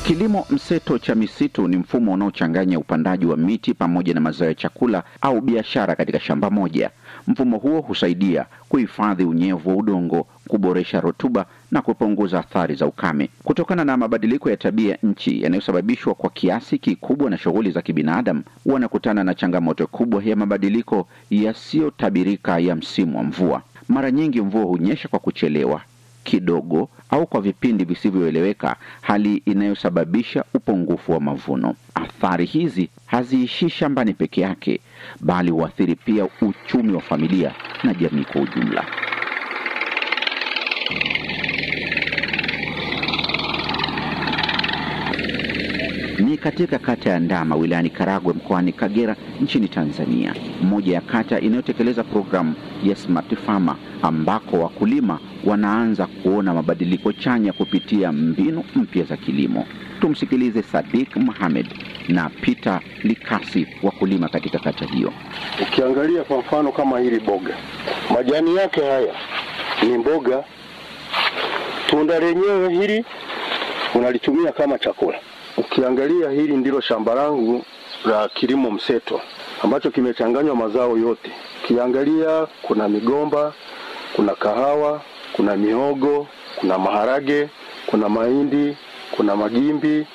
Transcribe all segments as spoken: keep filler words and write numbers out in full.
Kilimo mseto cha misitu ni mfumo unaochanganya upandaji wa miti pamoja na mazao ya chakula au biashara katika shamba moja. Mfumo huo husaidia kuhifadhi unyevu wa udongo, kuboresha rutuba na kupunguza athari za ukame. Kutokana na mabadiliko ya tabia nchi yanayosababishwa kwa kiasi kikubwa na shughuli za kibinadamu, wanakutana na changamoto kubwa ya mabadiliko yasiyotabirika ya msimu wa mvua. Mara nyingi mvua hunyesha kwa kuchelewa, kidogo au kwa vipindi visivyoeleweka, hali inayosababisha upungufu wa mavuno. Athari hizi haziishi shambani peke yake, bali huathiri pia uchumi wa familia na jamii kwa ujumla. Ni katika kata ya Ndama wilayani Karagwe mkoani Kagera nchini Tanzania, moja ya kata inayotekeleza programu ya Smart Farmer, ambako wakulima wanaanza kuona mabadiliko chanya kupitia mbinu mpya za kilimo. Tumsikilize Sadik Mohamed na Peter Likasi, wakulima katika kata hiyo. Ukiangalia kwa mfano kama hili boga, majani yake haya ni mboga, tunda lenyewe hili unalitumia kama chakula. Ukiangalia hili ndilo shamba langu la kilimo mseto ambacho kimechanganywa mazao yote. Ukiangalia kuna migomba, kuna kahawa, kuna mihogo, kuna maharage, kuna mahindi, kuna magimbi,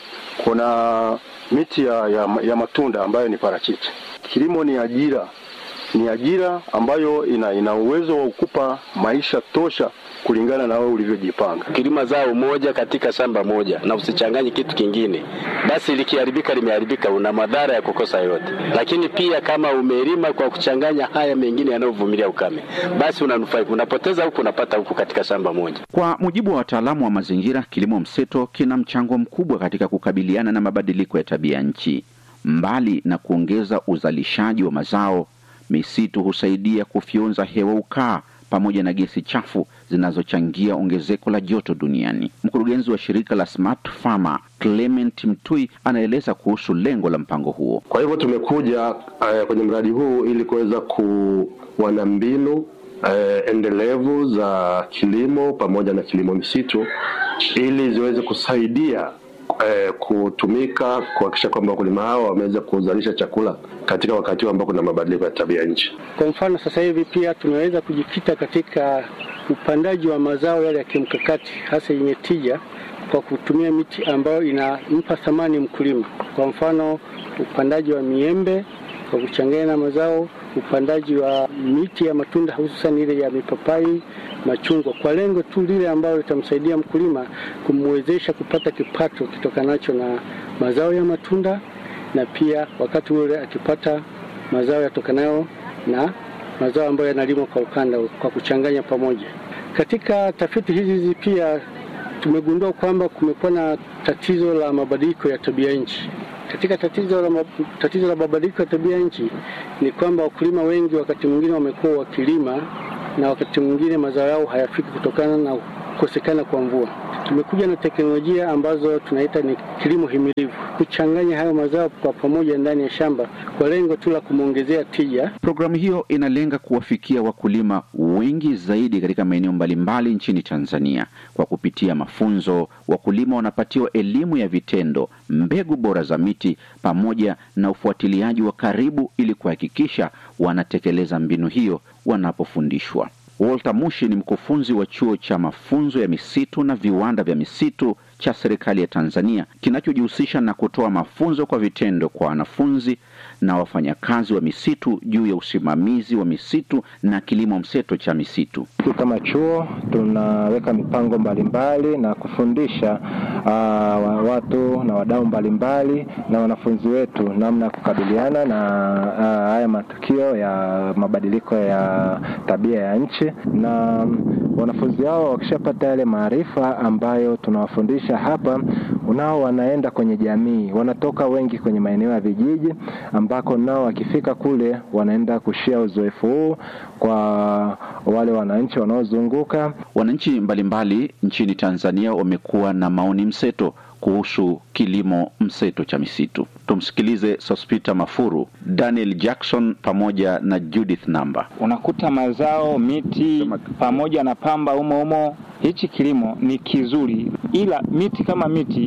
kuna miti ya, ya, ya matunda ambayo ni parachichi. Kilimo ni ajira. Ni ajira ambayo ina, ina uwezo wa kukupa maisha tosha kulingana na wewe ulivyojipanga. Kilima zao moja katika shamba moja na usichanganye kitu kingine, basi likiharibika limeharibika, una madhara ya kukosa yote. Lakini pia kama umelima kwa kuchanganya haya mengine yanayovumilia ukame, basi unanufaika, unapoteza huku unapata huku katika shamba moja. Kwa mujibu wa wataalamu wa mazingira, kilimo mseto kina mchango mkubwa katika kukabiliana na mabadiliko ya tabia nchi. Mbali na kuongeza uzalishaji wa mazao, misitu husaidia kufyonza hewa ukaa pamoja na gesi chafu zinazochangia ongezeko la joto duniani. Mkurugenzi wa shirika la Smart Farmer, Clement Mtui, anaeleza kuhusu lengo la mpango huo. Kwa hivyo tumekuja uh, kwenye mradi huu ili kuweza kuwa na mbinu uh, endelevu za kilimo pamoja na kilimo misitu ili ziweze kusaidia Eh, kutumika kuhakikisha kwamba wakulima hao wameweza kuzalisha chakula katika wakati ambao kuna mabadiliko ya tabia nchi. Kwa mfano sasa hivi pia tumeweza kujikita katika upandaji wa mazao yale ya kimkakati hasa yenye tija kwa kutumia miti ambayo inampa thamani mkulima. Kwa mfano upandaji wa miembe kwa kuchanganya na mazao, upandaji wa miti ya matunda hususan ile ya mipapai, machungwa, kwa lengo tu lile ambalo litamsaidia mkulima kumwezesha kupata kipato kitokanacho na mazao ya matunda, na pia wakati ule akipata mazao yatokanayo na mazao ambayo yanalimwa kwa ukanda kwa kuchanganya pamoja. Katika tafiti hizi hizi pia tumegundua kwamba kumekuwa na tatizo la mabadiliko ya tabia nchi. Katika tatizo la tatizo la mabadiliko ya tabia nchi ni kwamba wakulima wengi wakati mwingine wamekuwa wakilima na wakati mwingine mazao yao hayafiki kutokana na kukosekana kwa mvua. Tumekuja na teknolojia ambazo tunaita ni kilimo himilivu, kuchanganya hayo mazao kwa pamoja ndani ya shamba kwa lengo tu la kumuongezea tija. Programu hiyo inalenga kuwafikia wakulima wengi zaidi katika maeneo mbalimbali nchini Tanzania. Kwa kupitia mafunzo, wakulima wanapatiwa elimu ya vitendo, mbegu bora za miti pamoja na ufuatiliaji wa karibu ili kuhakikisha wanatekeleza mbinu hiyo wanapofundishwa. Walter Mushi ni mkufunzi wa chuo cha mafunzo ya misitu na viwanda vya misitu cha serikali ya Tanzania kinachojihusisha na kutoa mafunzo kwa vitendo kwa wanafunzi na wafanyakazi wa misitu juu ya usimamizi wa misitu na kilimo mseto cha misitu. Kama chuo tunaweka mipango mbalimbali na kufundisha uh, watu na wadau mbalimbali na wanafunzi wetu namna ya kukabiliana na uh, haya matukio ya mabadiliko ya tabia ya nchi, na wanafunzi hao wakishapata yale maarifa ambayo tunawafundisha hapa, unao wanaenda kwenye jamii, wanatoka wengi kwenye maeneo ya vijiji ambako nao wakifika kule wanaenda kushia uzoefu huu kwa wale wananchi wanaozunguka. Wananchi mbalimbali nchini Tanzania wamekuwa na maoni mseto kuhusu kilimo mseto cha misitu. Tumsikilize Sospita Mafuru, Daniel Jackson pamoja na Judith Namba. Unakuta mazao, miti pamoja na pamba umo umo. Hichi kilimo ni kizuri, ila miti kama miti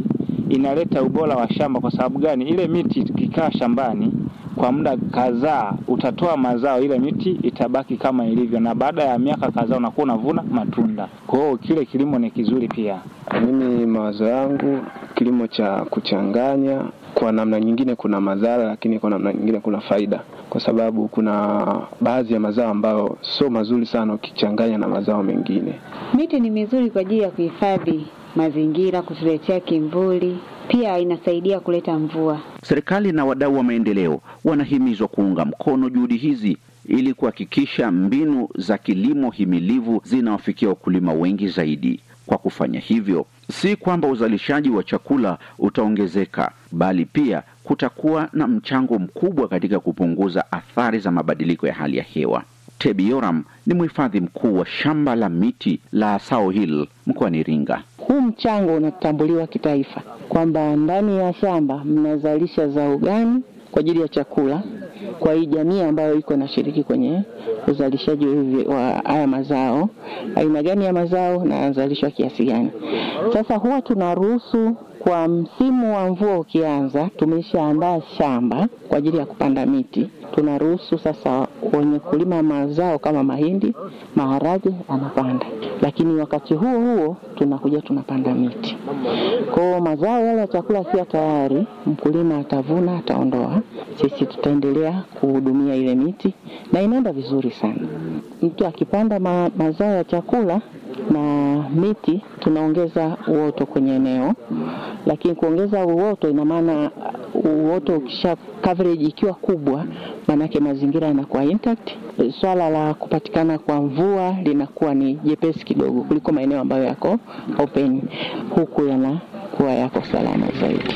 inaleta ubora wa shamba. Kwa sababu gani? Ile miti ikikaa shambani kwa muda kadhaa utatoa mazao, ile miti itabaki kama ilivyo, na baada ya miaka kadhaa unakuwa unavuna matunda. Kwa hiyo kile kilimo ni kizuri pia. Mimi mawazo yangu, kilimo cha kuchanganya kwa namna nyingine kuna madhara, lakini kwa namna nyingine kuna faida, kwa sababu kuna baadhi ya mazao ambayo sio mazuri sana ukichanganya na mazao mengine. Miti ni mizuri kwa ajili ya kuhifadhi mazingira, kutuletea kimvuli, pia inasaidia kuleta mvua. Serikali na wadau wa maendeleo wanahimizwa kuunga mkono juhudi hizi ili kuhakikisha mbinu za kilimo himilivu zinawafikia wakulima wengi zaidi. Kwa kufanya hivyo, si kwamba uzalishaji wa chakula utaongezeka, bali pia kutakuwa na mchango mkubwa katika kupunguza athari za mabadiliko ya hali ya hewa. Tebi Yoram ni mhifadhi mkuu wa shamba la miti la Sao Hill mkoani Iringa. Huu mchango unatambuliwa kitaifa kwamba ndani ya shamba mnazalisha zao gani kwa ajili ya chakula kwa hii jamii ambayo iko na shiriki kwenye uzalishaji wa haya mazao, aina gani ya mazao na yanazalishwa kiasi gani. Sasa huwa tunaruhusu kwa msimu wa mvua ukianza, tumeshaandaa shamba kwa ajili ya kupanda miti. Tunaruhusu sasa wenye kulima mazao kama mahindi, maharage anapanda. Lakini wakati huo huo tunakuja tunapanda miti. Kwa mazao yale ya chakula kia tayari, mkulima atavuna, ataondoa. Sisi tutaendelea kuhudumia ile miti na inaenda vizuri sana. Mtu akipanda ma, mazao ya chakula na miti, tunaongeza uoto kwenye eneo. Lakini kuongeza uoto ina maana uoto ukisha coverage ikiwa kubwa, manake mazingira yanakuwa intact. Swala la kupatikana kwa mvua linakuwa ni jepesi kidogo kuliko maeneo ambayo yako open, huku yanakuwa yako salama zaidi.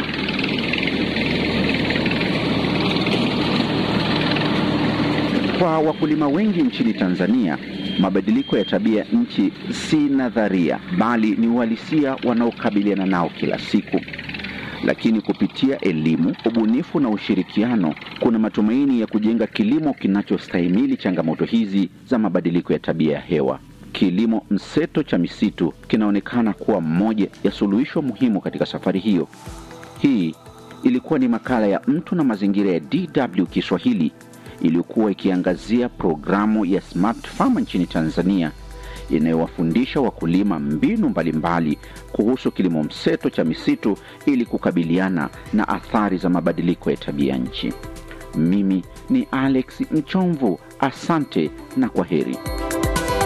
Kwa wakulima wengi nchini Tanzania, mabadiliko ya tabia nchi si nadharia, bali ni uhalisia wanaokabiliana nao kila siku. Lakini kupitia elimu, ubunifu na ushirikiano, kuna matumaini ya kujenga kilimo kinachostahimili changamoto hizi za mabadiliko ya tabia ya hewa. Kilimo mseto cha misitu kinaonekana kuwa mmoja ya suluhisho muhimu katika safari hiyo. Hii ilikuwa ni makala ya Mtu na Mazingira ya D W Kiswahili, iliyokuwa ikiangazia programu ya Smart Farm nchini Tanzania, inayowafundisha wakulima mbinu mbalimbali kuhusu kilimo mseto cha misitu ili kukabiliana na athari za mabadiliko ya tabia nchi. Mimi ni Alex Mchomvu, asante na kwaheri.